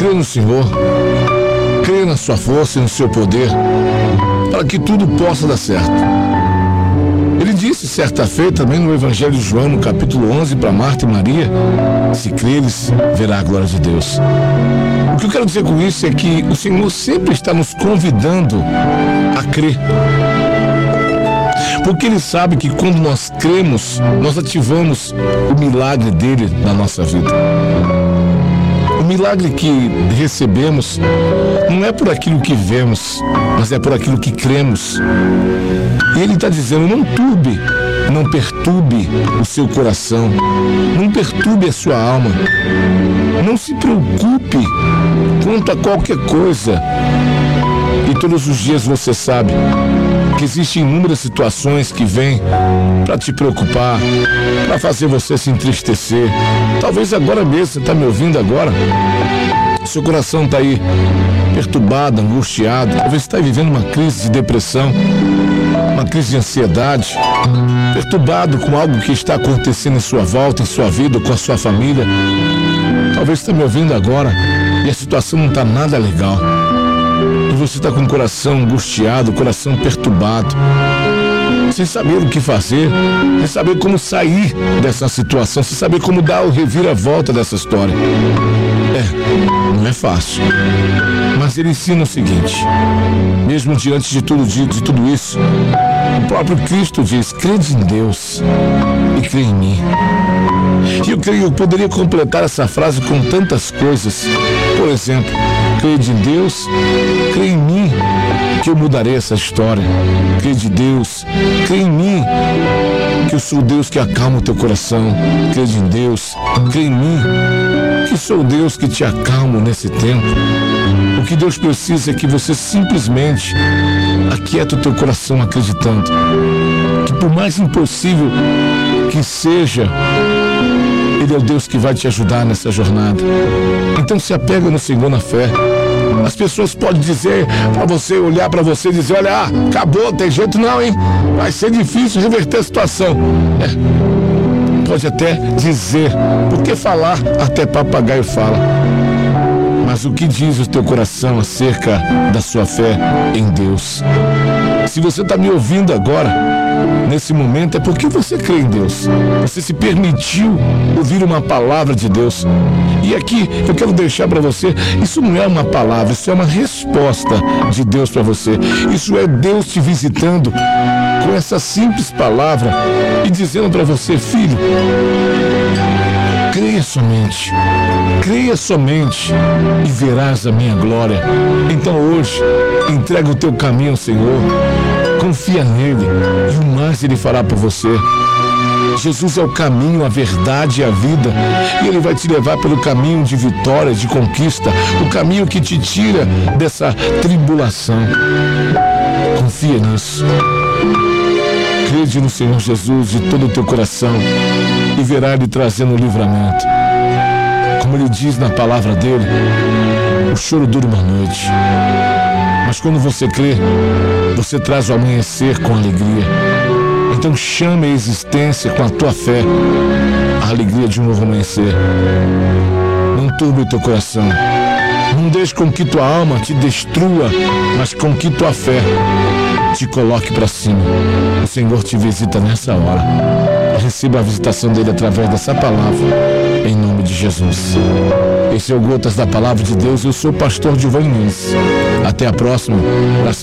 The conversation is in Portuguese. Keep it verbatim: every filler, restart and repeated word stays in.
crê no Senhor, crê na sua força e no seu poder, para que tudo possa dar certo. Ele disse certa feita também no Evangelho de João, no capítulo onze, para Marta e Maria: se creres, verá a glória de Deus. O que eu quero dizer com isso é que o Senhor sempre está nos convidando a crer. Porque Ele sabe que quando nós cremos, nós ativamos o milagre dele na nossa vida. O milagre que recebemos não é por aquilo que vemos, mas é por aquilo que cremos. E Ele está dizendo: não turbe, não perturbe o seu coração, não perturbe a sua alma, não se preocupe quanto a qualquer coisa. E todos os dias você sabe que existem inúmeras situações que vêm para te preocupar, para fazer você se entristecer. Talvez agora mesmo, você está me ouvindo agora, seu coração está aí perturbado, angustiado, talvez você está vivendo uma crise de depressão, uma crise de ansiedade, perturbado com algo que está acontecendo em sua volta, em sua vida, com a sua família. Talvez você está me ouvindo agora e a situação não está nada legal. E você está com o coração angustiado, o coração perturbado, sem saber o que fazer, sem saber como sair dessa situação, sem saber como dar o reviravolta dessa história. É, não é fácil. Mas ele ensina o seguinte: mesmo diante de tudo, de, de tudo isso, o próprio Cristo diz: crede em Deus e crê em mim. E eu creio, eu poderia completar essa frase com tantas coisas. Por exemplo, crede em Deus, crê em mim, que eu mudarei essa história. Crede em Deus, crê em mim, que eu sou o Deus que acalma o teu coração. Crede em Deus, crê em mim, que sou o Deus que te acalmo nesse tempo. O que Deus precisa é que você simplesmente aquieta o teu coração acreditando que, por mais impossível que seja, Ele é o Deus que vai te ajudar nessa jornada. Então se apega no Senhor na fé. As pessoas podem dizer para você, olhar para você e dizer: olha, ah, acabou, tem jeito não, hein? Vai ser difícil reverter a situação. É, pode até dizer, porque falar até papagaio fala. Mas o que diz o teu coração acerca da sua fé em Deus? Se você está me ouvindo agora, nesse momento, é porque você crê em Deus. Você se permitiu ouvir uma palavra de Deus. E aqui eu quero deixar para você: isso não é uma palavra, isso é uma resposta de Deus para você. Isso é Deus te visitando com essa simples palavra e dizendo para você: filho, creia somente, creia somente e verás a minha glória. Então hoje, entrega o teu caminho ao Senhor, confia nele e o mais Ele fará por você. Jesus é o caminho, a verdade e a vida, e Ele vai te levar pelo caminho de vitória, de conquista, o caminho que te tira dessa tribulação. Confia nisso. Crede no Senhor Jesus de todo o teu coração e verá Ele trazendo o livramento. Como Ele diz na palavra dele, o choro dura uma noite, mas quando você crê, você traz o amanhecer com alegria. Então chame a existência com a tua fé a alegria de um novo amanhecer. Não turbe o teu coração, não deixe com que tua alma te destrua, mas com que tua fé te coloque para cima. O Senhor te visita nessa hora. Receba a visitação dele através dessa palavra, em nome de Jesus. Esse é o Gotas da Palavra de Deus. Eu sou o pastor Giovanni Nunes. Até a próxima.